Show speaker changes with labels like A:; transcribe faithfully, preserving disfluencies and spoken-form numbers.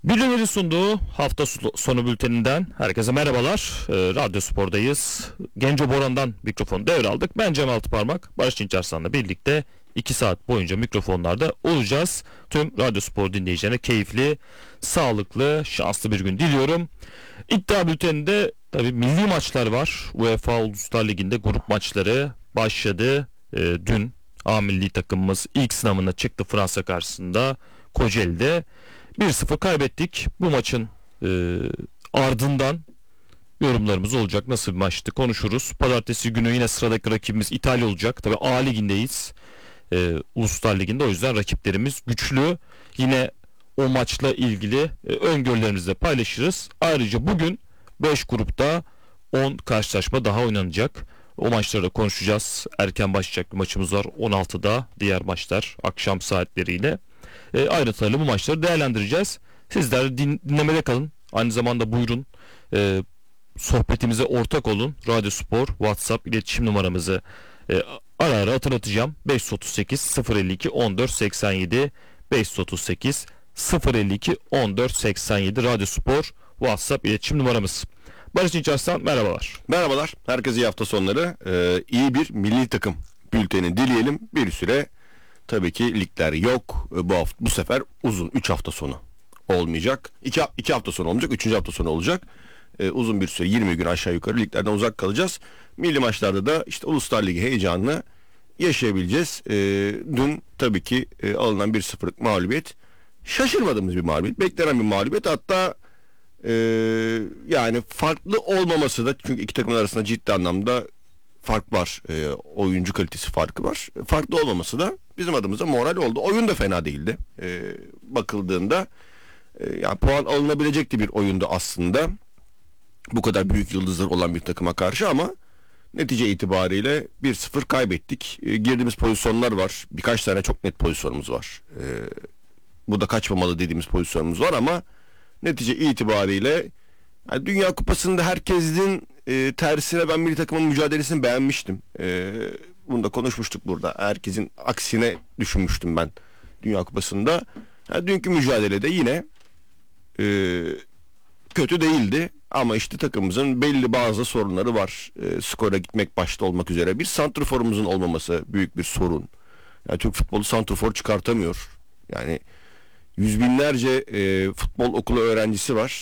A: Birileri sunduğu hafta sonu bülteninden herkese merhabalar. Ee, Radyo Spor'dayız. Genco Boran'dan mikrofonu devraldık. Ben Cem Altıparmak, Barış Dinçarslan'la birlikte iki saat boyunca mikrofonlarda olacağız. Tüm Radyo Spor dinleyicilerine keyifli, sağlıklı, şanslı bir gün diliyorum. İddia bülteninde tabii milli maçlar var. UEFA Uluslar Ligi'nde grup maçları başladı. Ee, dün A milli takımımız ilk sınavına çıktı Fransa karşısında Kocaeli'de. bir sıfır kaybettik. Bu maçın e, ardından yorumlarımız olacak. Nasıl bir maçtı konuşuruz. Pazartesi günü yine sıradaki rakibimiz İtalya olacak. Tabii A ligindeyiz. E, Uluslar Ligi'nde, o yüzden rakiplerimiz güçlü. Yine o maçla ilgili e, öngörülerimizi de paylaşırız. Ayrıca bugün beş grupta on karşılaşma daha oynanacak. O maçları da konuşacağız. Erken başlayacak bir maçımız var. on altıda diğer maçlar akşam saatleriyle. E, ayrıntılarıyla bu maçları değerlendireceğiz. Sizler din, dinlemede kalın. Aynı zamanda buyurun e, sohbetimize ortak olun. Radyo Spor WhatsApp iletişim numaramızı e, ara ara hatırlatacağım. beş otuz sekiz sıfır elli iki on dört seksen yedi beş otuz sekiz sıfır elli iki on dört seksen yedi Radyo Spor WhatsApp iletişim numaramız. Barış Dinçarslan, merhabalar.
B: Merhabalar. Herkese iyi hafta sonları. Ee, iyi bir milli takım bülteni dileyelim. Bir süre tabii ki ligler yok. Bu hafta, bu sefer uzun üç hafta sonu olmayacak. iki hafta sonu olmayacak. üçüncü hafta sonu olacak. Ee, uzun bir süre yirmi gün aşağı yukarı liglerden uzak kalacağız. Milli maçlarda da işte Uluslar Ligi heyecanını yaşayabileceğiz. Ee, dün tabii ki e, alınan bir sıfırlık mağlubiyet şaşırmadığımız bir mağlubiyet. Beklenen bir mağlubiyet. Hatta e, yani farklı olmaması da, çünkü iki takımın arasında ciddi anlamda fark var. E, oyuncu kalitesi farkı var. Farklı olmaması da bizim adımıza moral oldu. Oyun da fena değildi. E, bakıldığında e, yani puan alınabilecekti bir oyundu aslında. Bu kadar büyük yıldızlar olan bir takıma karşı, ama netice itibariyle bir sıfır kaybettik. E, girdiğimiz pozisyonlar var. Birkaç tane çok net pozisyonumuz var. E, bu da kaçmamalı dediğimiz pozisyonumuz var, ama netice itibariyle yani Dünya Kupası'nda herkesin e, tersine ben milli takımın mücadelesini beğenmiştim. E, bunu da konuşmuştuk burada. Herkesin aksine düşünmüştüm ben Dünya Kupası'nda. Yani dünkü mücadelede yine e, kötü değildi. Ama işte takımımızın belli bazı sorunları var. E, skora gitmek başta olmak üzere. Bir santrforumuzun olmaması büyük bir sorun. Yani Türk futbolu santrfor çıkartamıyor. Yani yüz binlerce e, futbol okulu öğrencisi var.